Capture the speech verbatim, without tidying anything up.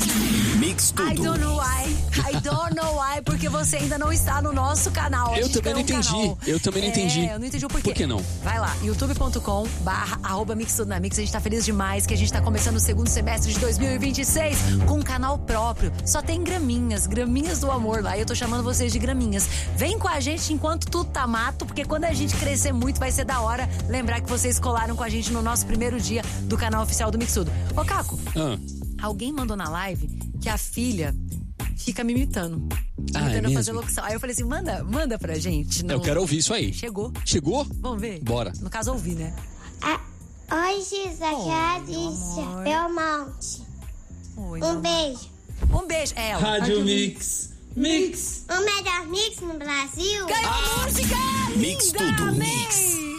Mix Tudo. I don't know why. I don't know why, porque você ainda não está no nosso canal. Eu também não entendi. Canal. Eu também não é, entendi. Eu não entendi o porquê. Por que não? Vai lá, youtube ponto com barra arroba Mix Tudo na Mix. A gente tá feliz demais que a gente tá começando o segundo semestre de dois mil e vinte e seis com um canal próprio. Só tem graminhas, graminhas do amor lá. E eu tô chamando vocês de graminhas. Vem com a gente enquanto tudo tá mato, porque quando a gente crescer muito vai ser da hora lembrar que vocês colaram com a gente no nosso primeiro dia do canal oficial do Mix Tudo. Ô, Caco, Ah. alguém mandou na live que a filha fica me imitando. Ah, imitando é a fazer mesmo? locução. Aí eu falei assim, manda, manda pra gente. No... Eu quero ouvir isso aí. Chegou. Chegou? Vamos ver? Bora. No caso, ouvir, né? Ah, oi, Giza, aqui é a Alicia amor. Belmonte. Oi, Um mamãe. beijo. Um beijo. É, ela. Rádio Mix. Mix. O melhor mix no Brasil. Ganhou a música! Mix Linda! Tudo, Amei! Mix.